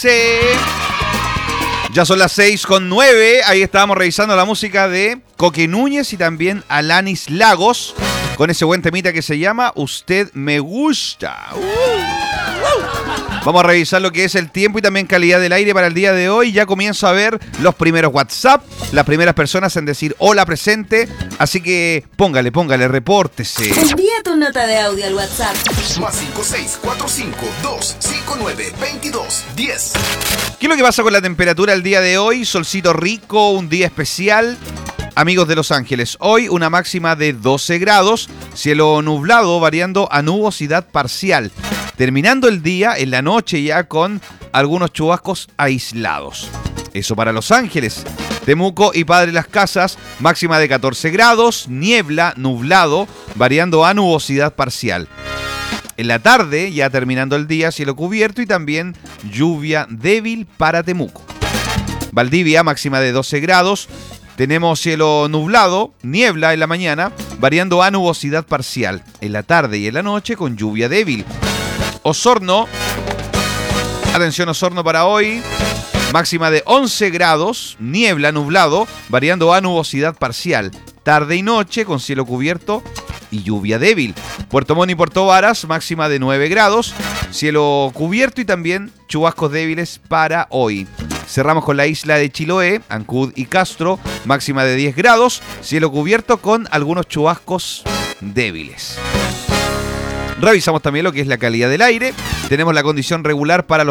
dice... Ya son las 6:09. Ahí estábamos revisando la música de Coque Núñez y también Alanis Lagos, con ese buen temita que se llama Usted Me Gusta. Vamos a revisar lo que es el tiempo y también calidad del aire para el día de hoy. Ya comienzo a ver los primeros WhatsApp, las primeras personas en decir hola presente. Así que póngale, repórtese. Envía tu nota de audio al WhatsApp. Más 56452592210. ¿Qué es lo que pasa con la temperatura el día de hoy? Solcito rico, un día especial. Amigos de Los Ángeles, hoy una máxima de 12 grados, cielo nublado variando a nubosidad parcial. Terminando el día, en la noche ya con algunos chubascos aislados. Eso para Los Ángeles. Temuco y Padre Las Casas, máxima de 14 grados, niebla, nublado, variando a nubosidad parcial. En la tarde, ya terminando el día, cielo cubierto y también lluvia débil para Temuco. Valdivia, máxima de 12 grados. Tenemos cielo nublado, niebla en la mañana, variando a nubosidad parcial. En la tarde y en la noche con lluvia débil. Osorno, atención Osorno para hoy, máxima de 11 grados, niebla, nublado, variando a nubosidad parcial. Tarde y noche con cielo cubierto y lluvia débil. Puerto Montt y Puerto Varas, máxima de 9 grados, cielo cubierto y también chubascos débiles para hoy. Cerramos con la isla de Chiloé, Ancud y Castro, máxima de 10 grados, cielo cubierto con algunos chubascos débiles. Revisamos también lo que es la calidad del aire. Tenemos la condición regular para los